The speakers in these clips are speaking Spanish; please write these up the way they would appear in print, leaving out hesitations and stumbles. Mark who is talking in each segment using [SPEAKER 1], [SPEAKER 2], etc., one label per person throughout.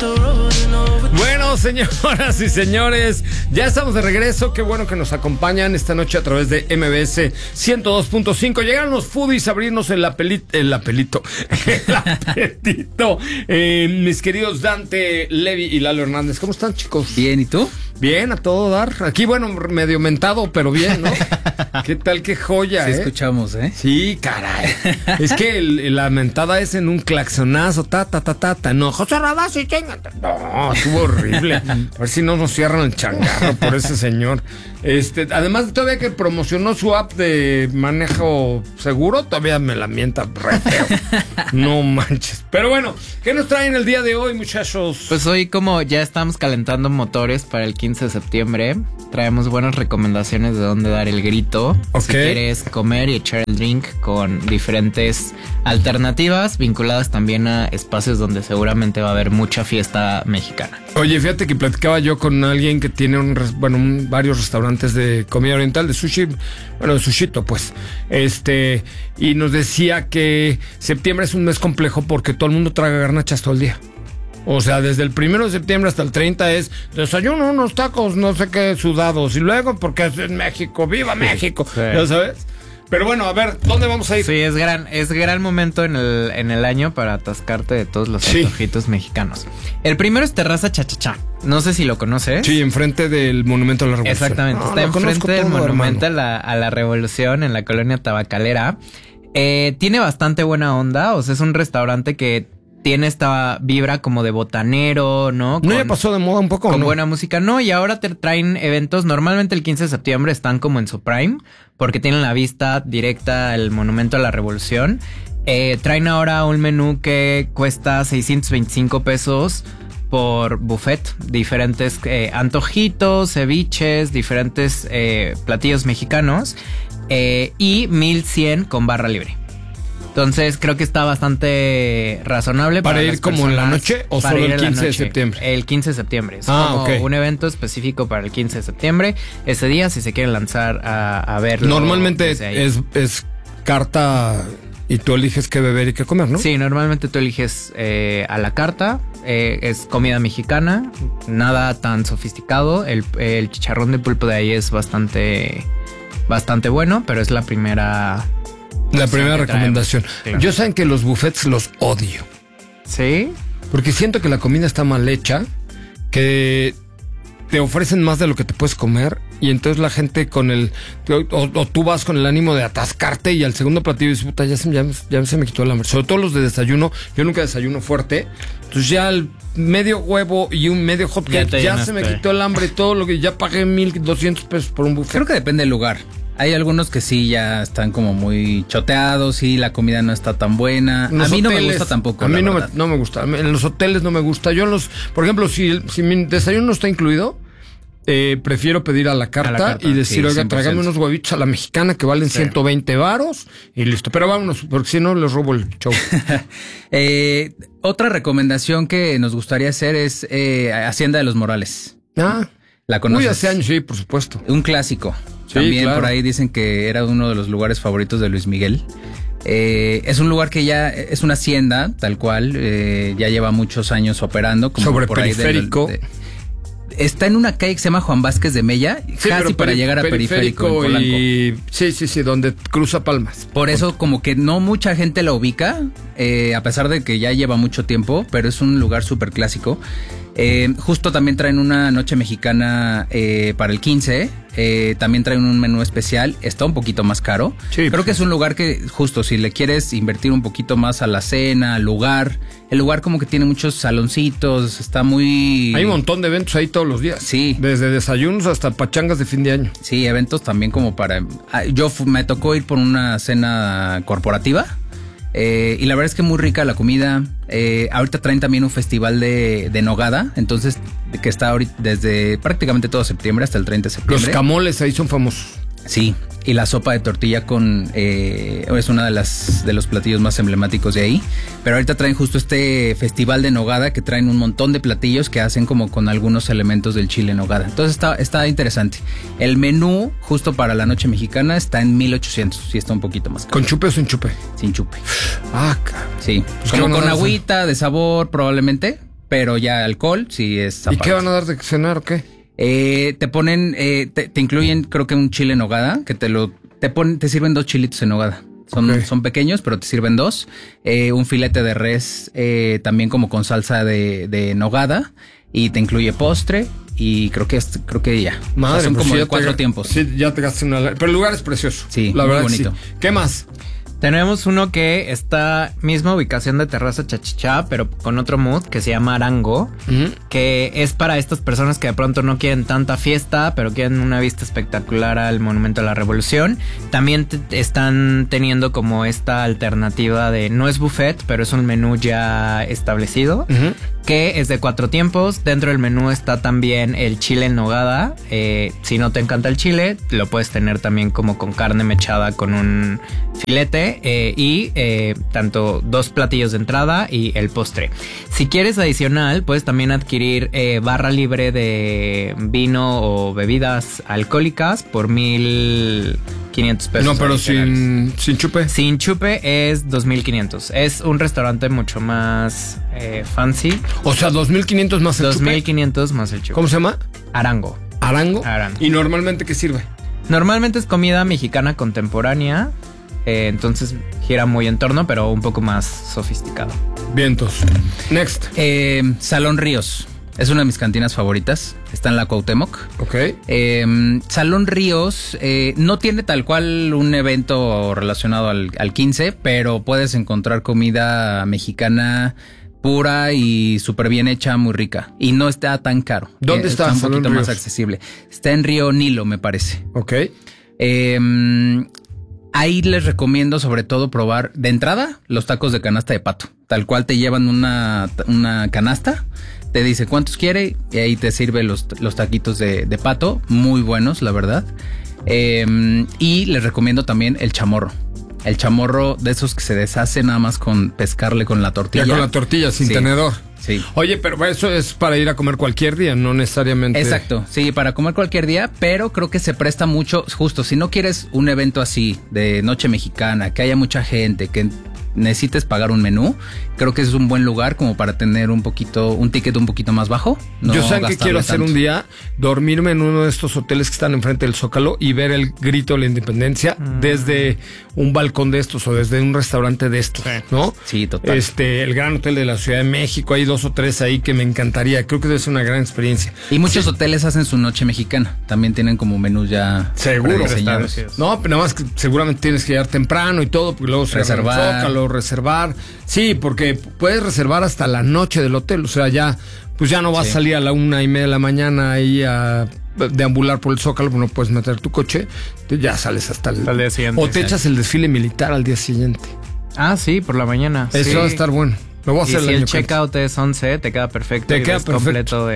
[SPEAKER 1] Bueno, señoras y señores, ya estamos de regreso. Qué bueno que nos acompañan esta noche a través de MBS 102.5. Llegaron los foodies a abrirnos el apetito. Mis queridos Dante, Levi y Lalo Hernández. ¿Cómo están, chicos?
[SPEAKER 2] Bien, ¿y tú?
[SPEAKER 1] Bien, a todo dar. Aquí, bueno, medio mentado, pero bien, ¿no? ¿Qué tal? Qué joya,
[SPEAKER 2] sí, escuchamos, ¿eh?
[SPEAKER 1] Sí, caray. Es que la mentada es en un claxonazo, ta. No, José Radazzi, chingate. No, estuvo horrible. A ver si no nos cierran el changarro por ese señor. Además, todavía que promocionó su app de manejo seguro, todavía me la mienta re feo. No manches. Pero bueno, ¿qué nos traen el día de hoy, muchachos?
[SPEAKER 2] Pues hoy, como ya estamos calentando motores para el 15 de septiembre, traemos buenas recomendaciones de dónde dar el grito.
[SPEAKER 1] Okay.
[SPEAKER 2] Si quieres comer y echar el drink con diferentes alternativas vinculadas también a espacios donde seguramente va a haber mucha fiesta mexicana.
[SPEAKER 1] Oye, fíjate que platicaba yo con alguien que tiene varios restaurantes de comida oriental, de sushi, de sushito, pues. Y nos decía que septiembre es un mes complejo porque todo el mundo traga garnachas todo el día. O sea, desde el 1 de septiembre hasta el 30 es desayuno, unos tacos, no sé qué, sudados. Y luego, porque es en México, ¡viva México! Sí. ¿Ya sabes? Pero bueno, a ver, ¿dónde vamos a ir?
[SPEAKER 2] Sí, es gran momento en el año para atascarte de todos los antojitos mexicanos. El primero es Terraza Cha-Cha-Cha. No sé si lo conoces.
[SPEAKER 1] Sí, enfrente del Monumento a la Revolución.
[SPEAKER 2] Exactamente, está enfrente del Monumento a la Revolución en la colonia tabacalera. Tiene bastante buena onda, o sea, es un restaurante que tiene esta vibra como de botanero, ¿no?
[SPEAKER 1] ¿No ya pasó de moda un poco?
[SPEAKER 2] Con
[SPEAKER 1] ¿no?
[SPEAKER 2] buena música, no. Y ahora te traen eventos. Normalmente el 15 de septiembre están como en su prime, porque tienen la vista directa al Monumento a la Revolución. Traen ahora un menú que cuesta 625 pesos por buffet. Diferentes antojitos, ceviches, diferentes platillos mexicanos. Y 1100 con barra libre. Entonces creo que está bastante razonable
[SPEAKER 1] para ir como en la noche o solo el 15 de septiembre.
[SPEAKER 2] El 15 de septiembre. Es como un evento específico para el 15 de septiembre. Ese día, si se quieren lanzar a verlo.
[SPEAKER 1] Normalmente es carta y tú eliges qué beber y qué comer, ¿no?
[SPEAKER 2] Sí, normalmente tú eliges a la carta. Es comida mexicana, nada tan sofisticado. El chicharrón de pulpo de ahí es bastante bueno, pero es la primera
[SPEAKER 1] recomendación. Claro. Yo saben que los buffets los odio.
[SPEAKER 2] ¿Sí?
[SPEAKER 1] Porque siento que la comida está mal hecha, que te ofrecen más de lo que te puedes comer y entonces la gente o tú vas con el ánimo de atascarte y al segundo platillo dices, puta, ya se me quitó el hambre. Sobre todo los de desayuno, yo nunca desayuno fuerte, entonces ya el medio huevo y un medio hot cake ya se me quitó el hambre, todo lo que ya pagué 1,200 pesos por un buffet.
[SPEAKER 3] Creo que depende del lugar. Hay algunos que sí ya están como muy choteados y la comida no está tan buena. A mí no me gusta tampoco.
[SPEAKER 1] A mí no me gusta. En los hoteles no me gusta. Yo por ejemplo, si mi desayuno no está incluido, prefiero pedir a la carta y decir, oiga, tráigame unos huevitos a la mexicana que valen 120 varos y listo. Pero vámonos, porque si no les robo el show.
[SPEAKER 3] Otra recomendación que nos gustaría hacer es Hacienda de los Morales. ¿La conoces?
[SPEAKER 1] Muy hace años, sí, por supuesto.
[SPEAKER 3] Un clásico.
[SPEAKER 1] Sí,
[SPEAKER 3] también
[SPEAKER 1] claro.
[SPEAKER 3] Por ahí dicen que era uno de los lugares favoritos de Luis Miguel. Es un lugar que ya es una hacienda, tal cual. Ya lleva muchos años operando. Como
[SPEAKER 1] sobre
[SPEAKER 3] por
[SPEAKER 1] Periférico.
[SPEAKER 3] Está en una calle que se llama Juan Vázquez de Mella, sí, casi para llegar a Periférico en Polanco.
[SPEAKER 1] Sí, donde cruza Palmas.
[SPEAKER 3] Por eso como que no mucha gente la ubica, a pesar de que ya lleva mucho tiempo, pero es un lugar súper clásico. Justo también traen una noche mexicana para el 15. También traen un menú especial. Está un poquito más caro. Sí, creo que es un lugar que justo si le quieres invertir un poquito más a la cena, al lugar. El lugar como que tiene muchos saloncitos. Está muy...
[SPEAKER 1] Hay un montón de eventos ahí todos los días.
[SPEAKER 3] Sí.
[SPEAKER 1] Desde desayunos hasta pachangas de fin de año.
[SPEAKER 3] Sí, eventos también como para... me tocó ir por una cena corporativa. Y la verdad es que muy rica la comida. Ahorita traen también un festival de nogada. Entonces, que está ahorita desde prácticamente todo septiembre hasta el 30 de septiembre.
[SPEAKER 1] Los camoles ahí son famosos.
[SPEAKER 3] Sí, y la sopa de tortilla es una de los platillos más emblemáticos de ahí. Pero ahorita traen justo este festival de nogada que traen un montón de platillos que hacen como con algunos elementos del chile en nogada. Entonces está interesante. El menú justo para la noche mexicana está en 1,800. Sí, está un poquito más caro.
[SPEAKER 1] ¿Con chupe o sin chupe?
[SPEAKER 3] Sin chupe.
[SPEAKER 1] Ah, cara.
[SPEAKER 3] Sí, pues como con agüita de sabor probablemente. pero ya alcohol sí es
[SPEAKER 1] ¿Y
[SPEAKER 3] aparte.
[SPEAKER 1] qué van a dar de cenar o qué?
[SPEAKER 3] Te ponen, te incluyen creo que un chile en nogada, que te sirven 2 chilitos en nogada. Son pequeños, pero te sirven 2. Un filete de res también como con salsa de nogada. Y te incluye postre. Y creo que ya.
[SPEAKER 1] Madre,
[SPEAKER 3] o sea, son
[SPEAKER 1] pues
[SPEAKER 3] como
[SPEAKER 1] sí,
[SPEAKER 3] de 4 tiempos.
[SPEAKER 1] Sí, ya te gastas una... Pero el lugar es precioso.
[SPEAKER 3] Sí,
[SPEAKER 1] la
[SPEAKER 3] muy
[SPEAKER 1] verdad
[SPEAKER 3] bonito.
[SPEAKER 1] Sí. ¿Qué más?
[SPEAKER 2] Tenemos uno que está misma ubicación de Terraza Chachichá, pero con otro mood que se llama Arango, que es para estas personas que de pronto no quieren tanta fiesta, pero quieren una vista espectacular al Monumento a la Revolución. También están teniendo como esta alternativa de no es buffet, pero es un menú ya establecido, que es de 4 tiempos. Dentro del menú está también el chile en nogada. Si no te encanta el chile, lo puedes tener también como con carne mechada con un filete. Y tanto 2 platillos de entrada y el postre. Si quieres adicional, puedes también adquirir barra libre de vino o bebidas alcohólicas por 1,500 pesos.
[SPEAKER 1] No, pero sin chupe.
[SPEAKER 2] Sin chupe es 2,500. Es un restaurante mucho más fancy.
[SPEAKER 1] O sea, 2,500 más el chupe.
[SPEAKER 2] 2,500 más el chupe.
[SPEAKER 1] ¿Cómo se llama?
[SPEAKER 2] Arango.
[SPEAKER 1] ¿Arango?
[SPEAKER 2] Arango.
[SPEAKER 1] ¿Y normalmente qué sirve?
[SPEAKER 2] Normalmente es comida mexicana contemporánea. Entonces gira muy en torno, pero un poco más sofisticado.
[SPEAKER 1] Vientos. Next.
[SPEAKER 3] Salón Ríos. Es una de mis cantinas favoritas. Está en la Cuauhtémoc.
[SPEAKER 1] Ok.
[SPEAKER 3] Salón Ríos no tiene tal cual un evento relacionado al 15, pero puedes encontrar comida mexicana pura y súper bien hecha, muy rica. Y no está tan caro.
[SPEAKER 1] ¿Dónde está?
[SPEAKER 3] Está un poquito
[SPEAKER 1] Salón
[SPEAKER 3] más
[SPEAKER 1] Ríos?
[SPEAKER 3] accesible. Está en Río Nilo, me parece.
[SPEAKER 1] Ok.
[SPEAKER 3] Ahí les recomiendo sobre todo probar de entrada los tacos de canasta de pato. Tal cual te llevan una canasta, te dice cuántos quiere y ahí te sirve los taquitos de pato. Muy buenos, la verdad. Y les recomiendo también el chamorro. El chamorro de esos que se deshace nada más con pescarle con la tortilla.
[SPEAKER 1] Ya con la tortilla, sin
[SPEAKER 3] Sí.
[SPEAKER 1] tenedor.
[SPEAKER 3] Sí.
[SPEAKER 1] Oye, pero eso es para ir a comer cualquier día, no necesariamente.
[SPEAKER 3] Exacto, sí, para comer cualquier día, pero creo que se presta mucho, justo, si no quieres un evento así, de noche mexicana, que haya mucha gente, que necesites pagar un menú, creo que es un buen lugar como para tener un ticket un poquito más bajo. No
[SPEAKER 1] Yo sé que
[SPEAKER 3] gastarle
[SPEAKER 1] quiero hacer
[SPEAKER 3] tanto.
[SPEAKER 1] un día, dormirme en uno de estos hoteles que están enfrente del Zócalo y ver el grito de la independencia desde un balcón de estos o desde un restaurante de estos, ¿no?
[SPEAKER 3] Sí, total.
[SPEAKER 1] El Gran Hotel de la Ciudad de México, hay 2 o 3 ahí que me encantaría, creo que debe ser una gran experiencia.
[SPEAKER 3] Y muchos hoteles hacen su noche mexicana, también tienen como menús ya
[SPEAKER 1] Seguro.
[SPEAKER 3] prediseñados.
[SPEAKER 1] No, pero nada más que seguramente tienes que llegar temprano y todo, porque luego se
[SPEAKER 3] Reservar.
[SPEAKER 1] reservar. Sí, porque puedes reservar hasta la noche del hotel, o sea, ya no vas a salir a la 1:30 de la mañana ahí a deambular por el Zócalo, no puedes meter tu coche, ya sales hasta
[SPEAKER 2] Al día siguiente.
[SPEAKER 1] o te echas el desfile militar al día siguiente.
[SPEAKER 2] Ah, sí, por la mañana.
[SPEAKER 1] Eso
[SPEAKER 2] Sí.
[SPEAKER 1] va a estar bueno. Lo voy a
[SPEAKER 2] Y
[SPEAKER 1] hacer
[SPEAKER 2] si
[SPEAKER 1] el
[SPEAKER 2] el
[SPEAKER 1] año que entra.
[SPEAKER 2] checkout es 11, te queda perfecto.
[SPEAKER 1] Te
[SPEAKER 2] y
[SPEAKER 1] queda
[SPEAKER 2] ves
[SPEAKER 1] perfecto.
[SPEAKER 2] completo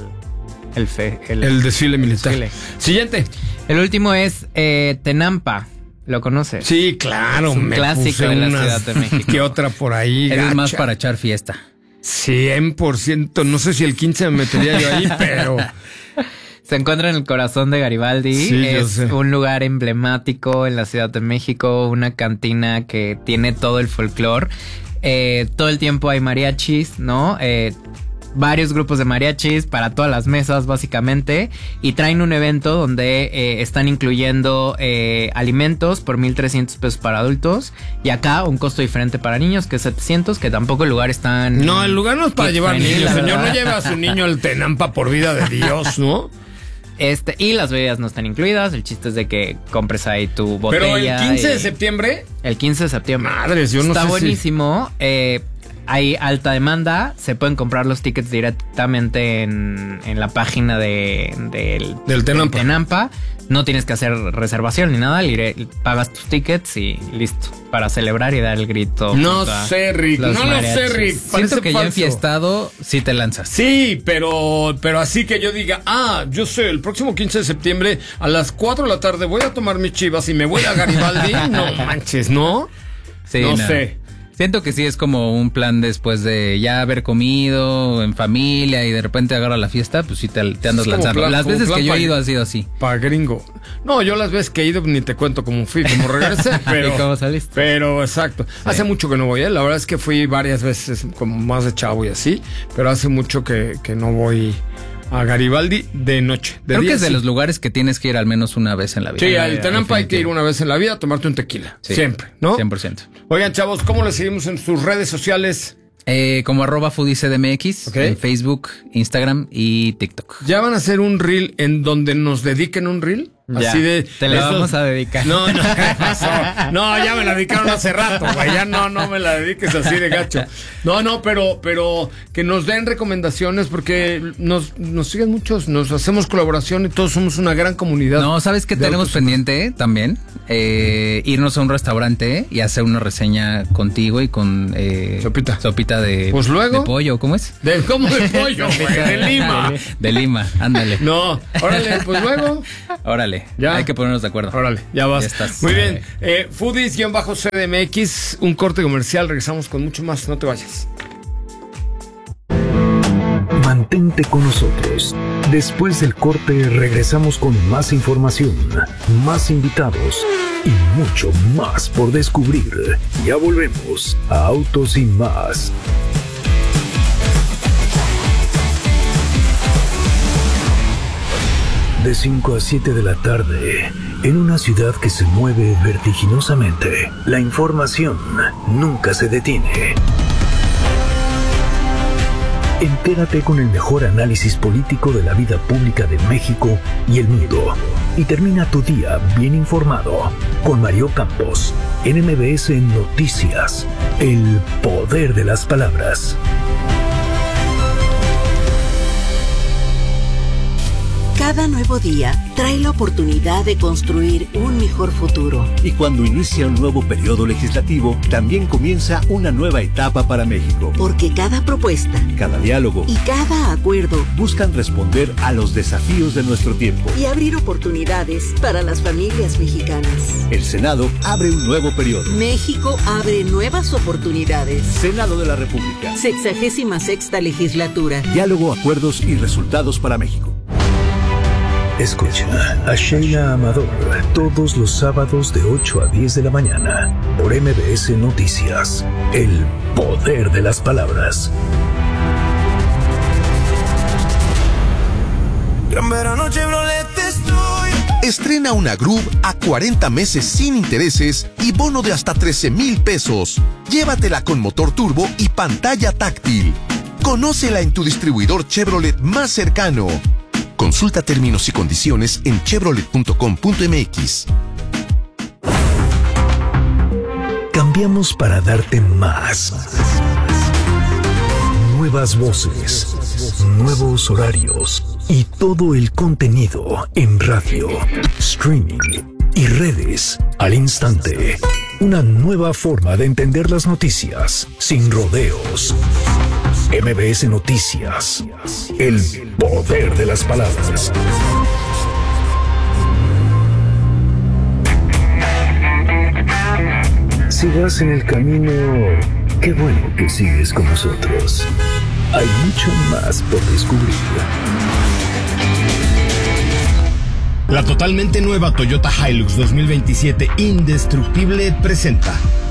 [SPEAKER 1] El desfile militar.
[SPEAKER 2] desfile.
[SPEAKER 1] Siguiente.
[SPEAKER 2] El último es Tenampa. ¿Lo conoces?
[SPEAKER 1] Sí, claro.
[SPEAKER 2] Es un
[SPEAKER 1] me
[SPEAKER 2] clásico
[SPEAKER 1] puse
[SPEAKER 2] de la
[SPEAKER 1] unas-
[SPEAKER 2] Ciudad de México.
[SPEAKER 1] ¿Qué otra por ahí?
[SPEAKER 3] Es más
[SPEAKER 1] gacha.
[SPEAKER 3] para echar fiesta.
[SPEAKER 1] 100%. No sé si el 15 me metería yo ahí, pero...
[SPEAKER 2] Se encuentra en el corazón de Garibaldi.
[SPEAKER 1] Sí, yo
[SPEAKER 2] es
[SPEAKER 1] sé.
[SPEAKER 2] un lugar emblemático en la Ciudad de México, una cantina que tiene todo el folclore. Todo el tiempo hay mariachis, ¿no? Varios grupos de mariachis para todas las mesas básicamente, y traen un evento donde están incluyendo alimentos por 1,300 pesos para adultos, y acá un costo diferente para niños que es 700, que tampoco el lugar es tan...
[SPEAKER 1] No, el lugar no es para
[SPEAKER 2] kid
[SPEAKER 1] llevar
[SPEAKER 2] friendly,
[SPEAKER 1] niños.
[SPEAKER 2] la
[SPEAKER 1] Señor,
[SPEAKER 2] verdad.
[SPEAKER 1] no lleve a su niño al Tenampa por vida de Dios, ¿no?
[SPEAKER 2] Y las bebidas no están incluidas. El chiste es de que compres ahí tu botella.
[SPEAKER 1] Pero el 15 de
[SPEAKER 2] y-
[SPEAKER 1] septiembre...
[SPEAKER 2] El 15 de septiembre.
[SPEAKER 1] Madres, yo no
[SPEAKER 2] Está
[SPEAKER 1] sé si-
[SPEAKER 2] buenísimo. Hay alta demanda. Se pueden comprar los tickets directamente en la página del
[SPEAKER 1] Tenampa.
[SPEAKER 2] Tenampa. No tienes que hacer reservación ni nada. Pagas tus tickets y listo. Para celebrar y dar el grito.
[SPEAKER 1] No
[SPEAKER 2] junto a
[SPEAKER 1] sé, Rick.
[SPEAKER 2] los
[SPEAKER 1] No lo sé,
[SPEAKER 2] mariachis.
[SPEAKER 1] Rick.
[SPEAKER 3] Siento
[SPEAKER 1] Parece
[SPEAKER 3] que ya
[SPEAKER 1] falso.
[SPEAKER 3] enfiestado sí te lanzas.
[SPEAKER 1] Sí, pero así que yo diga, yo sé, el próximo 15 de septiembre a las 4 de la tarde voy a tomar mis chivas y me voy a Garibaldi. No manches, ¿no?
[SPEAKER 3] Sí,
[SPEAKER 1] no
[SPEAKER 3] no.
[SPEAKER 1] sé.
[SPEAKER 3] Siento que sí es como un plan después de ya haber comido en familia y de repente agarra la fiesta, pues sí te andas lanzando. Las veces que yo he ido ha sido así.
[SPEAKER 1] Pa' gringo. No, yo las veces que he ido ni te cuento cómo fui, cómo regresé, pero...
[SPEAKER 2] ¿Y cómo saliste?
[SPEAKER 1] Pero, exacto. Sí. Hace mucho que no voy, la verdad es que fui varias veces como más de chavo y así, pero hace mucho que no voy a Garibaldi de noche.
[SPEAKER 3] Creo que es de los lugares que tienes que ir al menos una vez en la vida.
[SPEAKER 1] Sí, al Tenampa hay que ir una vez en la vida a tomarte un tequila. Sí, siempre, ¿no?
[SPEAKER 3] 100%.
[SPEAKER 1] Oigan, chavos, ¿cómo les seguimos en sus redes sociales?
[SPEAKER 3] Como @foodiescdmx, okay. En Facebook, Instagram y TikTok.
[SPEAKER 1] ¿Ya van a hacer un reel en donde nos dediquen un reel?
[SPEAKER 2] Ya,
[SPEAKER 1] así de...
[SPEAKER 2] te la vamos a dedicar.
[SPEAKER 1] No, ¿qué pasó? No, ya me la dedicaron hace rato, güey. Ya no me la dediques así de gacho. No, pero que nos den recomendaciones porque nos siguen muchos, nos hacemos colaboración y todos somos una gran comunidad.
[SPEAKER 3] No, ¿sabes qué tenemos pendiente también? Irnos a un restaurante y hacer una reseña contigo y con sopita de,
[SPEAKER 1] pues luego,
[SPEAKER 3] de pollo, ¿cómo es?
[SPEAKER 1] ¿Cómo de pollo, güey? De Lima.
[SPEAKER 3] De Lima, ándale.
[SPEAKER 1] No, órale, pues luego.
[SPEAKER 3] Órale, ya. Hay que ponernos de acuerdo.
[SPEAKER 1] Órale, ya vas.
[SPEAKER 3] Ya estás.
[SPEAKER 1] Muy bien. Foodies-CDMX, un corte comercial. Regresamos con mucho más. No te vayas.
[SPEAKER 4] Mantente con nosotros. Después del corte regresamos con más información, más invitados y mucho más por descubrir. Ya volvemos a Autos y Más. De 5 a 7 de la tarde, en una ciudad que se mueve vertiginosamente, la información nunca se detiene. Entérate con el mejor análisis político de la vida pública de México y el mundo. Y termina tu día bien informado con Mario Campos, en MBS Noticias, el poder de las palabras.
[SPEAKER 5] Cada nuevo día trae la oportunidad de construir un mejor futuro.
[SPEAKER 6] Y cuando inicia un nuevo periodo legislativo, también comienza una nueva etapa para México.
[SPEAKER 5] Porque cada propuesta,
[SPEAKER 6] cada diálogo
[SPEAKER 5] y cada acuerdo
[SPEAKER 6] buscan responder a los desafíos de nuestro tiempo
[SPEAKER 5] y abrir oportunidades para las familias mexicanas.
[SPEAKER 6] El Senado abre un nuevo periodo.
[SPEAKER 5] México abre nuevas oportunidades.
[SPEAKER 6] Senado de la República.
[SPEAKER 5] 66ª legislatura.
[SPEAKER 6] Diálogo, acuerdos y resultados para México.
[SPEAKER 4] Escucha a Sheila Amador todos los sábados de 8 a 10 de la mañana por MBS Noticias. El poder de las palabras.
[SPEAKER 7] Gran verano Chevrolet estoy.
[SPEAKER 8] Estrena una Groove a 40 meses sin intereses y bono de hasta 13,000 pesos. Llévatela con motor turbo y pantalla táctil. Conócela en tu distribuidor Chevrolet más cercano. Consulta términos y condiciones en chevrolet.com.mx.
[SPEAKER 4] Cambiamos para darte más. Nuevas voces, nuevos horarios y todo el contenido en radio, streaming y redes al instante. Una nueva forma de entender las noticias sin rodeos. MBS Noticias, el poder de las palabras. Si vas en el camino, qué bueno que sigues con nosotros. Hay mucho más por descubrir.
[SPEAKER 9] La totalmente nueva Toyota Hilux 2027 Indestructible presenta